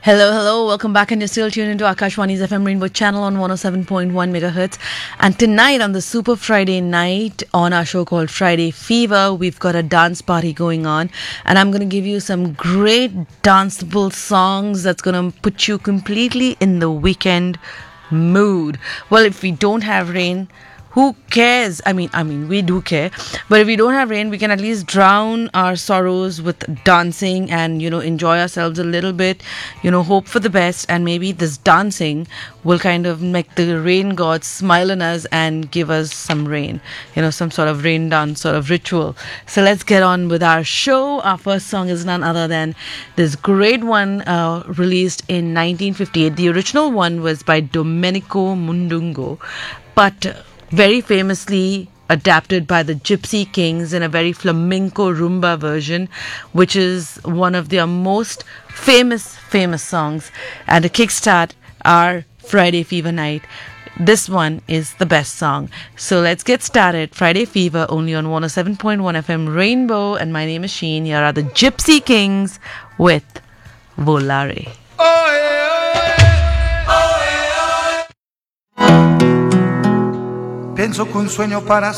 Hello, hello. Welcome back, and you're still tuned into Akashwani's FM Rainbow channel on 107.1 megahertz. And tonight, on the Super Friday night, on our show called Friday Fever, we've got a dance party going on, and I'm going to give you some great danceable songs that's going to put you completely in the weekend mood. Well, if we don't have rain, who cares? I mean, we do care. But if we don't have rain, we can at least drown our sorrows with dancing and, enjoy ourselves a little bit, hope for the best. And maybe this dancing will kind of make the rain gods smile on us and give us some rain, some sort of rain dance sort of ritual. So let's get on with our show. Our first song is none other than this great one released in 1958. The original one was by Domenico Mundungo, but very famously adapted by the Gypsy Kings in a very flamenco rumba version, which is one of their most famous songs. And to kickstart our Friday Fever night, this one is the best song. So let's get started. Friday Fever only on 107.1 FM Rainbow, and my name is Sheen. Here are the Gypsy Kings with Volare. Penso che un sueño para